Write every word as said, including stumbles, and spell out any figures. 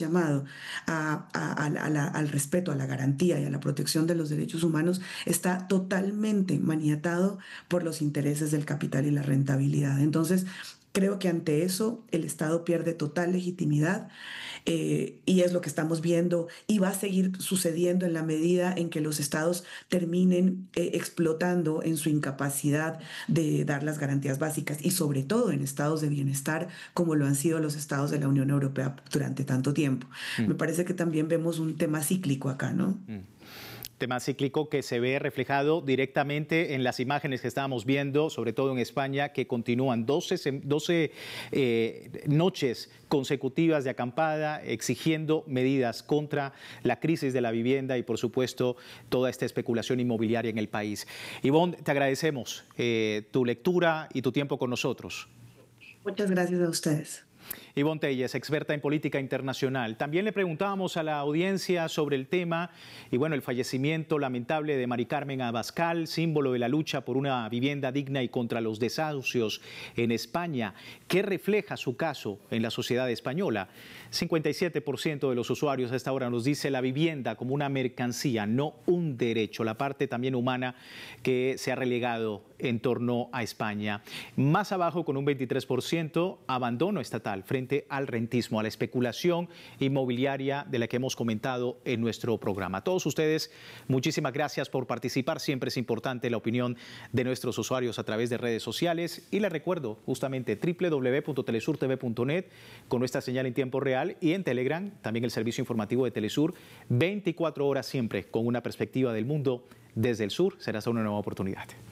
llamado a, a, a, a la, al respeto, a la garantía y a la protección de los derechos humanos está totalmente maniatado por los intereses del capital y la rentabilidad. Entonces, creo que ante eso el Estado pierde total legitimidad eh, y es lo que estamos viendo y va a seguir sucediendo en la medida en que los Estados terminen eh, explotando en su incapacidad de dar las garantías básicas y sobre todo en estados de bienestar como lo han sido los estados de la Unión Europea durante tanto tiempo. Mm. Me parece que también vemos un tema cíclico acá, ¿no? Mm. Tema cíclico que se ve reflejado directamente en las imágenes que estábamos viendo, sobre todo en España, que continúan doce, doce eh, noches consecutivas de acampada exigiendo medidas contra la crisis de la vivienda y, por supuesto, toda esta especulación inmobiliaria en el país. Ivonne, te agradecemos eh, tu lectura y tu tiempo con nosotros. Muchas gracias a ustedes. Ivonne Telles, experta en política internacional. También le preguntábamos a la audiencia sobre el tema y bueno, el fallecimiento lamentable de Mari Carmen Abascal, símbolo de la lucha por una vivienda digna y contra los desahucios en España. ¿Qué refleja su caso en la sociedad española? cincuenta y siete por ciento de los usuarios a esta hora nos dice la vivienda como una mercancía, no un derecho, la parte también humana que se ha relegado en torno a España. Más abajo, con un veintitrés por ciento, abandono estatal frente al rentismo, a la especulación inmobiliaria de la que hemos comentado en nuestro programa. A todos ustedes, muchísimas gracias por participar. Siempre es importante la opinión de nuestros usuarios a través de redes sociales. Y les recuerdo justamente doble u doble u doble u punto telesur t v punto net con nuestra señal en tiempo real y en Telegram, también el servicio informativo de Telesur, veinticuatro horas siempre con una perspectiva del mundo desde el sur. Será hasta una nueva oportunidad.